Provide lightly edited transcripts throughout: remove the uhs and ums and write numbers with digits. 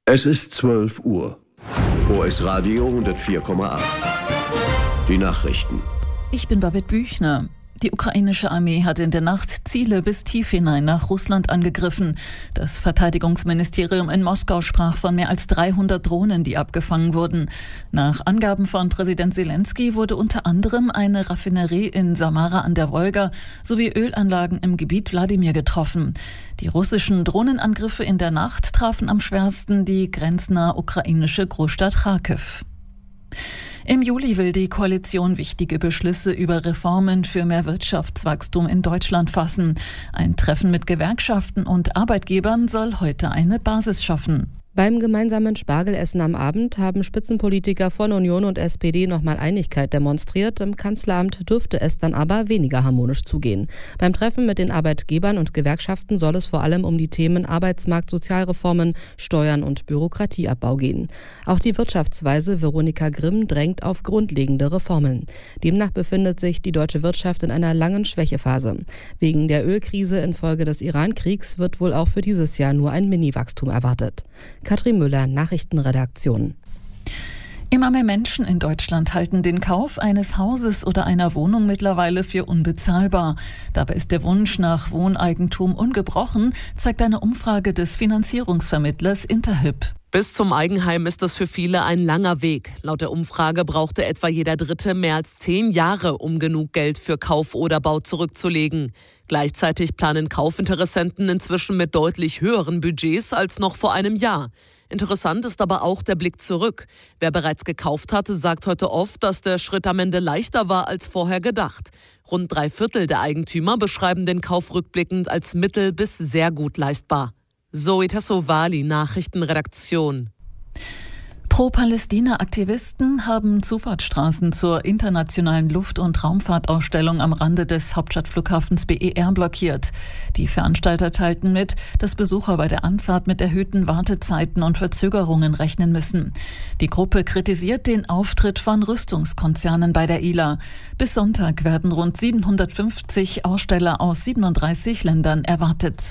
Es ist 12 Uhr. OS Radio 104,8. Die Nachrichten. Ich bin Babette Büchner. Die ukrainische Armee hat in der Nacht Ziele bis tief hinein nach Russland angegriffen. Das Verteidigungsministerium in Moskau sprach von mehr als 300 Drohnen, die abgefangen wurden. Nach Angaben von Präsident Zelensky wurde unter anderem eine Raffinerie in Samara an der Wolga sowie Ölanlagen im Gebiet Wladimir getroffen. Die russischen Drohnenangriffe in der Nacht trafen am schwersten die grenznahe ukrainische Großstadt Charkiw. Im Juli will die Koalition wichtige Beschlüsse über Reformen für mehr Wirtschaftswachstum in Deutschland fassen. Ein Treffen mit Gewerkschaften und Arbeitgebern soll heute eine Basis schaffen. Beim gemeinsamen Spargelessen am Abend haben Spitzenpolitiker von Union und SPD nochmal Einigkeit demonstriert. Im Kanzleramt dürfte es dann aber weniger harmonisch zugehen. Beim Treffen mit den Arbeitgebern und Gewerkschaften soll es vor allem um die Themen Arbeitsmarkt, Sozialreformen, Steuern und Bürokratieabbau gehen. Auch die Wirtschaftsweise Veronika Grimm drängt auf grundlegende Reformen. Demnach befindet sich die deutsche Wirtschaft in einer langen Schwächephase. Wegen der Ölkrise infolge des Iran-Kriegs wird wohl auch für dieses Jahr nur ein Mini-Wachstum erwartet. Katrin Müller, Nachrichtenredaktion. Immer mehr Menschen in Deutschland halten den Kauf eines Hauses oder einer Wohnung mittlerweile für unbezahlbar. Dabei ist der Wunsch nach Wohneigentum ungebrochen, zeigt eine Umfrage des Finanzierungsvermittlers Interhyp. Bis zum Eigenheim ist es für viele ein langer Weg. Laut der Umfrage brauchte etwa jeder Dritte mehr als 10 Jahre, um genug Geld für Kauf oder Bau zurückzulegen. Gleichzeitig planen Kaufinteressenten inzwischen mit deutlich höheren Budgets als noch vor einem Jahr. Interessant ist aber auch der Blick zurück. Wer bereits gekauft hatte, sagt heute oft, dass der Schritt am Ende leichter war als vorher gedacht. Rund 3/4 der Eigentümer beschreiben den Kauf rückblickend als mittel- bis sehr gut leistbar. Zoe Tassovali, Nachrichtenredaktion. Pro-Palästina-Aktivisten haben Zufahrtsstraßen zur internationalen Luft- und Raumfahrtausstellung am Rande des Hauptstadtflughafens BER blockiert. Die Veranstalter teilten mit, dass Besucher bei der Anfahrt mit erhöhten Wartezeiten und Verzögerungen rechnen müssen. Die Gruppe kritisiert den Auftritt von Rüstungskonzernen bei der ILA. Bis Sonntag werden rund 750 Aussteller aus 37 Ländern erwartet.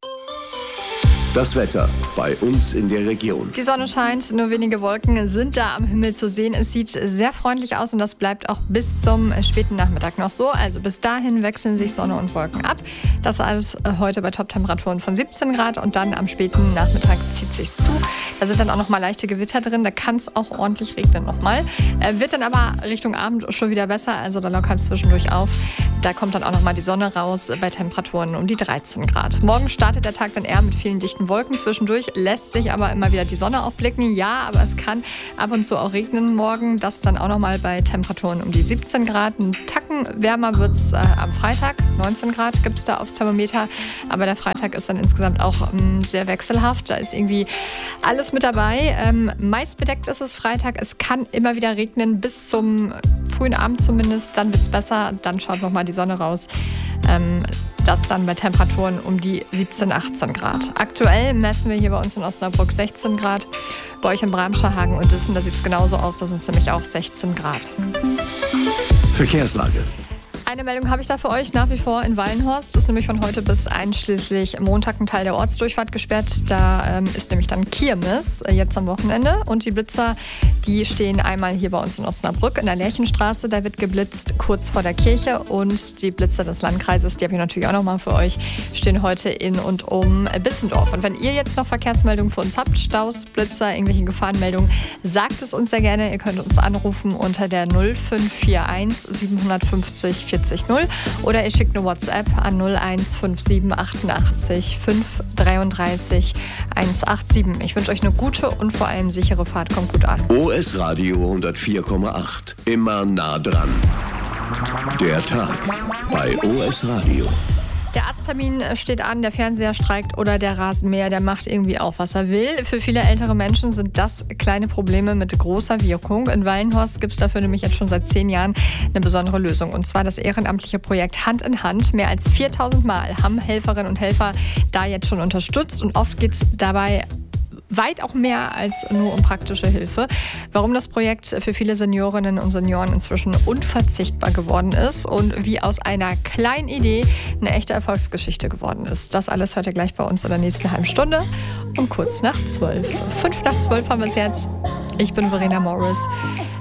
Das Wetter bei uns in der Region. Die Sonne scheint, nur wenige Wolken sind da am Himmel zu sehen. Es sieht sehr freundlich aus und das bleibt auch bis zum späten Nachmittag noch so. Also bis dahin wechseln sich Sonne und Wolken ab. Das alles heute bei Top-Temperaturen von 17 Grad und dann am späten Nachmittag zieht sich's zu. Da sind dann auch nochmal leichte Gewitter drin, da kann es auch ordentlich regnen nochmal. Wird dann aber Richtung Abend schon wieder besser, also da lockert es zwischendurch auf. Da kommt dann auch nochmal die Sonne raus bei Temperaturen um die 13 Grad. Morgen startet der Tag dann eher mit vielen dichten Wolken. Zwischendurch lässt sich aber immer wieder die Sonne aufblicken. Ja, aber es kann ab und zu auch regnen morgen. Das dann auch nochmal bei Temperaturen um die 17 Grad. Ein Tacken wärmer wird es am Freitag. 19 Grad gibt es da aufs Thermometer. Aber der Freitag ist dann insgesamt auch sehr wechselhaft. Da ist irgendwie alles mit dabei. Meist bedeckt ist es Freitag. Es kann immer wieder regnen bis zum frühen Abend zumindest. Dann wird es besser. Dann schaut nochmal die Sonne raus. Das dann bei Temperaturen um die 17, 18 Grad. Aktuell messen wir hier bei uns in Osnabrück 16 Grad. Bei euch in Bramscherhagen und Dissen, da sieht es genauso aus. Da sind es nämlich auch 16 Grad. Verkehrslage. Eine Meldung habe ich da für euch nach wie vor in Wallenhorst. Ist nämlich von heute bis einschließlich Montag ein Teil der Ortsdurchfahrt gesperrt. Da ist nämlich dann Kirmes jetzt am Wochenende. Und die Blitzer, die stehen einmal hier bei uns in Osnabrück in der Lerchenstraße. Da wird geblitzt kurz vor der Kirche. Und die Blitzer des Landkreises, die habe ich natürlich auch nochmal für euch, stehen heute in und um Bissendorf. Und wenn ihr jetzt noch Verkehrsmeldungen für uns habt, Staus, Blitzer, irgendwelche Gefahrenmeldungen, sagt es uns sehr gerne. Ihr könnt uns anrufen unter der 0541 750 40 0 oder ihr schickt eine WhatsApp an 0157 88 533 187. Ich wünsche euch eine gute und vor allem sichere Fahrt. Kommt gut an. OS Radio 104,8. Immer nah dran. Der Tag bei OS Radio. Der Arzttermin steht an, der Fernseher streikt oder der Rasenmäher, der macht irgendwie auch, was er will. Für viele ältere Menschen sind das kleine Probleme mit großer Wirkung. In Wallenhorst gibt es dafür nämlich jetzt schon seit 10 Jahren eine besondere Lösung. Und zwar das ehrenamtliche Projekt Hand in Hand. Mehr als 4000 Mal haben Helferinnen und Helfer da jetzt schon unterstützt. Und oft geht es dabei weit auch mehr als nur um praktische Hilfe. Warum das Projekt für viele Seniorinnen und Senioren inzwischen unverzichtbar geworden ist und wie aus einer kleinen Idee eine echte Erfolgsgeschichte geworden ist. Das alles hört ihr gleich bei uns in der nächsten halben Stunde. um kurz nach 12. 5 nach 12 haben wir es jetzt. Ich bin Verena Morris.